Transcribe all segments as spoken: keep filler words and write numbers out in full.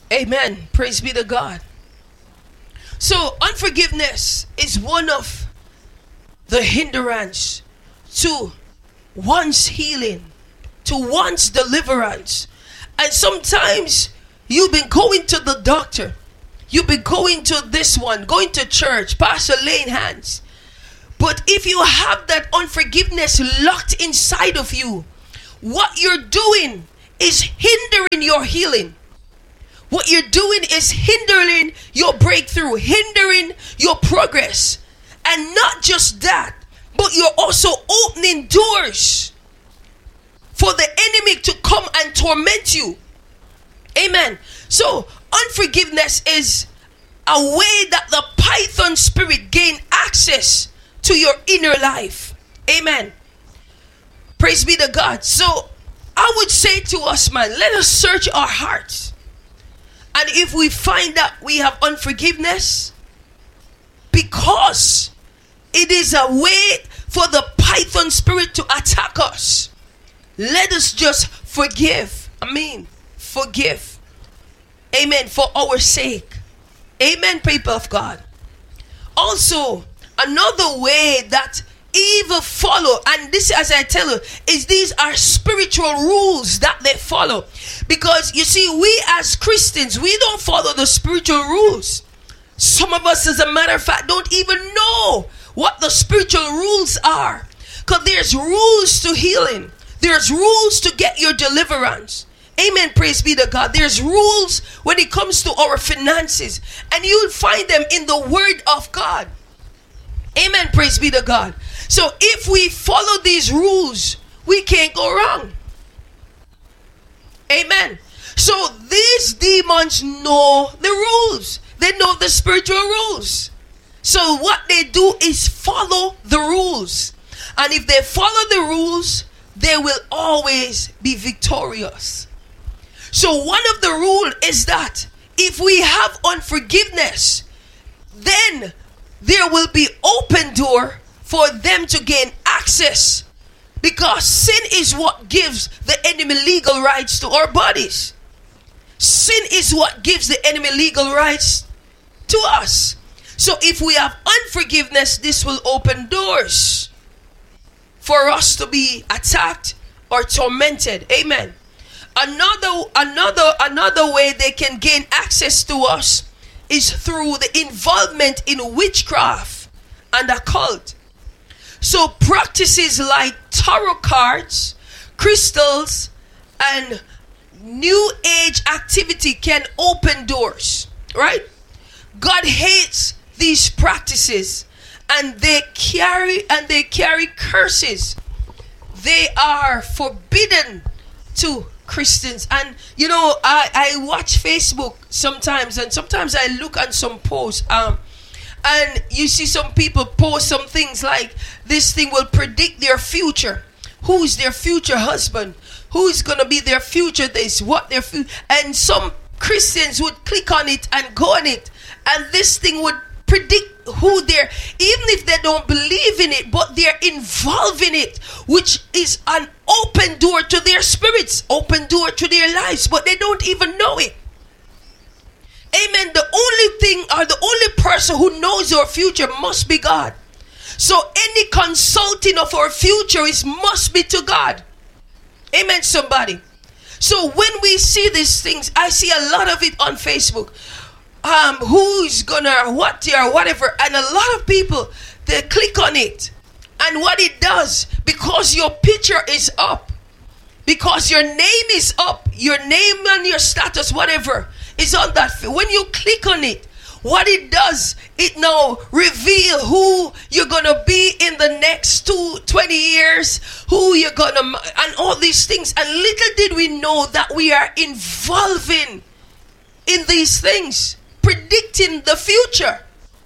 Amen. Praise be to God. So unforgiveness is one of the hindrance to one's healing, to one's deliverance. And sometimes you've been going to the doctor, you've been going to this one, going to church, pastor laying hands. But if you have that unforgiveness locked inside of you, what you're doing is hindering your healing. What you're doing is hindering your breakthrough, hindering your progress. And not just that, but you're also opening doors for the enemy to come and torment you. Amen. So unforgiveness is a way that the python spirit gain access to your inner life. Amen. Praise be to God. So I would say to us, man, let us search our hearts. And if we find that we have unforgiveness, because it is a way for the python spirit to attack us, let us just forgive. I mean, forgive. Amen. For our sake. Amen, people of God. Also, another way that evil follow, and this, as I tell you, is these are spiritual rules that they follow. Because you see, we as Christians, we don't follow the spiritual rules. Some of us, as a matter of fact, don't even know what the spiritual rules are. Because there's rules to healing. There's rules to get your deliverance. Amen. Praise be to God. There's rules when it comes to our finances. And you'll find them in the Word of God. Amen. Praise be to God. So if we follow these rules, we can't go wrong. Amen. So these demons know the rules. They know the spiritual rules. So what they do is follow the rules. And if they follow the rules, they will always be victorious. So one of the rules is that if we have unforgiveness, then there will be open door for them to gain access. Because sin is what gives the enemy legal rights to our bodies. Sin is what gives the enemy legal rights to us. So if we have unforgiveness, this will open doors for us to be attacked or tormented. Amen. Another, another, another way they can gain access to us is through the involvement in witchcraft and occult. So practices like tarot cards, crystals, and new age activity can open doors, right? God hates these practices, and they carry and they carry curses. They are forbidden to Christians. And you know, I, I watch Facebook sometimes, and sometimes I look at some posts, um, and you see some people post some things like, this thing will predict their future. Who's their future husband? Who's going to be their future this? What their future? And some Christians would click on it and go on it, and this thing would predict who they're, even if they don't believe in it, but they're involved in it, which is an open door to their spirits, open door to their lives, but they don't even know it. Amen. The only thing, or the only person who knows our future must be God. So any consulting of our future is must be to God. Amen, somebody. So when we see these things, I see a lot of it on Facebook. Um, who's gonna, what or whatever, and a lot of people, they click on it, and what it does, because your picture is up, because your name is up, your name and your status, whatever, is on that. When you click on it, what it does, it now reveal who you're gonna be in the next two, twenty years, who you're gonna, and all these things. And little did we know that we are involving in these things, predicting the future.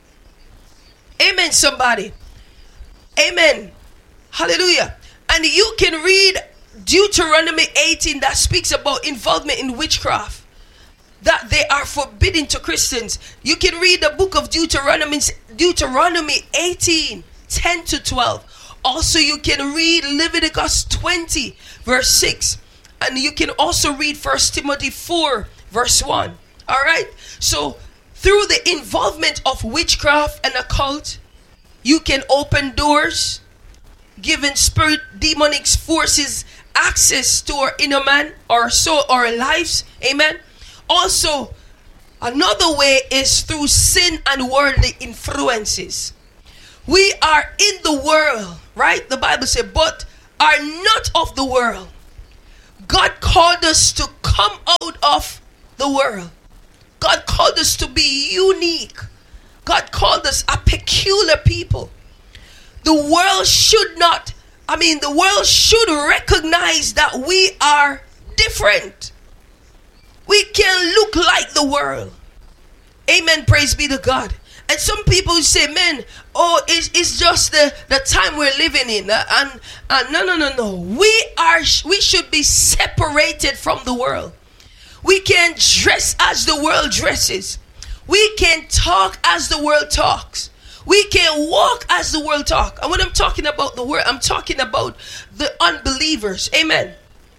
Amen, somebody. Amen. Hallelujah. And you can read Deuteronomy eighteen that speaks about involvement in witchcraft, that they are forbidden to Christians. You can read the book of Deuteronomy, Deuteronomy eighteen, ten to twelve. Also, you can read Leviticus twenty, verse six. And you can also read First Timothy four, verse one. All right. So through the involvement of witchcraft and occult, you can open doors, giving spirit demonic forces access to our inner man, our soul, our lives. Amen. Also, another way is through sin and worldly influences. We are in the world, right? The Bible says, but are not of the world. God called us to come out of the world. God called us to be unique. God called us a peculiar people. The world should not, I mean, the world should recognize that we are different. We can't look like the world. Amen. Praise be to God. And some people say, man, oh, it's, it's just the, the time we're living in. Uh, and, and no, no, no, no. We are, we should be separated from the world. We can't dress as the world dresses. We can't talk as the world talks. We can't walk as the world talk. And when I'm talking about the world, I'm talking about the unbelievers. Amen.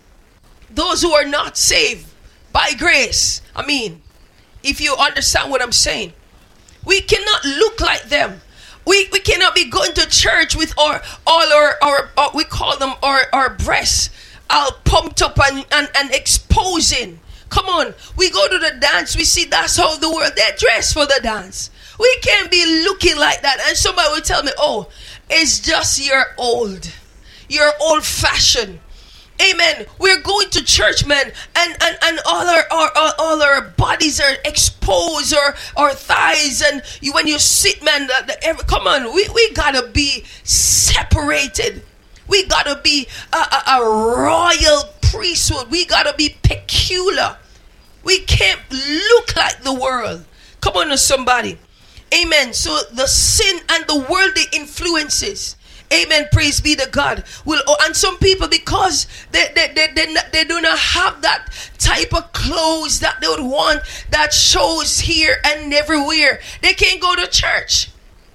Those who are not saved by grace. I mean, if you understand what I'm saying. We cannot look like them. We we cannot be going to church with our all our, our, our we call them our, our breasts all pumped up and, and, and exposing. Come on. We go to the dance. We see that's how the world, they dress for the dance. We can't be looking like that. And somebody will tell me, oh, it's just you're old. You're old fashioned. Amen. We're going to church, man, and, and, and all our, our, our all our bodies are exposed, or our thighs, and you, when you sit, man, the, the, every, come on, we, we gotta be separated. We gotta be a, a, a royal priesthood. We gotta be peculiar. We can't look like the world. Come on, somebody. Amen. So the sin and the worldly influences. Amen. Praise be to God. Will oh, and some people, because they they, they they they do not have that type of clothes that they would want, that shows here and everywhere, they can't go to church.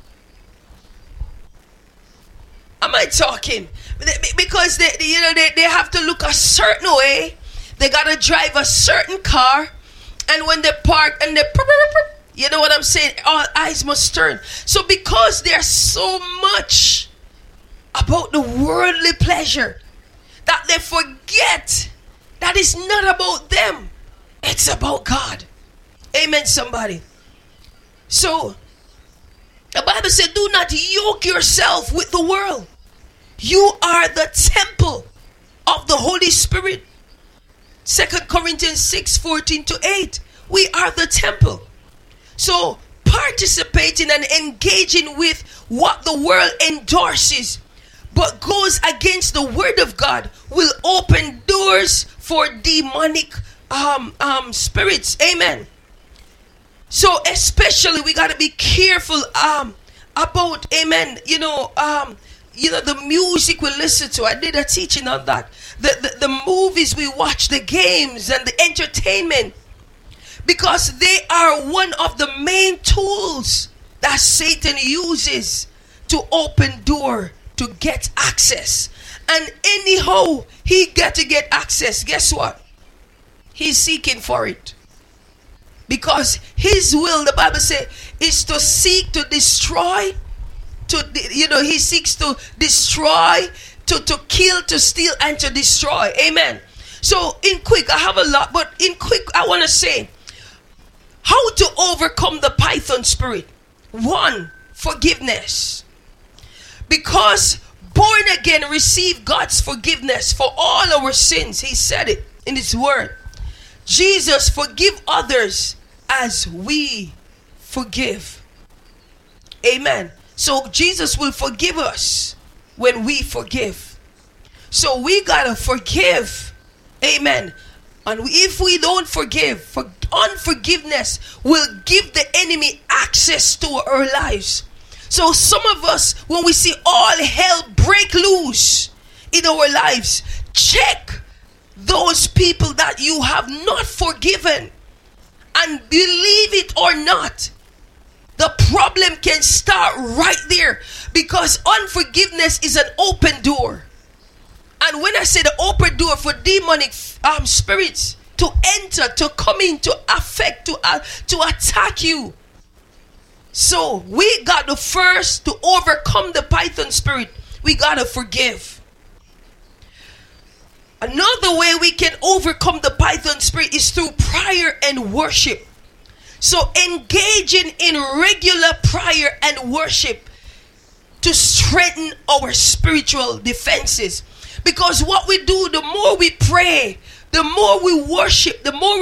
Am I talking? Because they you know they, they have to look a certain way. They gotta drive a certain car, and when they park and they, you know what I'm saying, all eyes must turn. So because there's so much about the worldly pleasure that they forget that it's not about them, it's about God. Amen, somebody. So the Bible said, do not yoke yourself with the world. You are the temple of the Holy Spirit. Second Corinthians six fourteen to eight. We are the temple. So participating and engaging with what the world endorses but goes against the word of God will open doors for demonic um, um, spirits. Amen. So especially we got to be careful um, about, amen, you know, um, you know, the music we listen to. I did a teaching on that. The, the, the movies we watch, the games and the entertainment. Because they are one of the main tools that Satan uses to open door to get access. And anyhow he get to get access, guess what? He's seeking for it. Because his will, the Bible says, is to seek to destroy, to you know, he seeks to destroy, to, to kill, to steal, and to destroy. Amen. So in quick, I have a lot, but in quick, I want to say how to overcome the python spirit. One, forgiveness. Because born again, receive God's forgiveness for all our sins. He said it in his word. Jesus, forgive others as we forgive. Amen. So Jesus will forgive us when we forgive. So we gotta forgive. Amen. And if we don't forgive, for unforgiveness will give the enemy access to our lives. So some of us, when we see all hell break loose in our lives, check those people that you have not forgiven, and believe it or not, the problem can start right there, because unforgiveness is an open door. And when I say the open door for demonic um, spirits, to enter, to come in, to affect, to, uh, to attack you. So we got to first, to overcome the python spirit, we got to forgive. Another way we can overcome the python spirit is through prayer and worship. So engaging in regular prayer and worship to strengthen our spiritual defenses. Because what we do, the more we pray, the more we worship, the more